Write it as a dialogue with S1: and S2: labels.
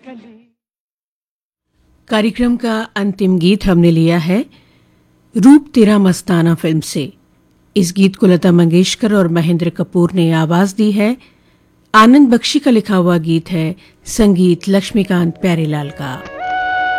S1: कार्यक्रम का अंतिम गीत हमने लिया है रूप तेरा मस्ताना फिल्म से। इस गीत को लता मंगेशकर और महेंद्र कपूर ने आवाज दी है। आनंद बख्शी का लिखा हुआ गीत है, संगीत लक्ष्मीकांत प्यारेलाल का।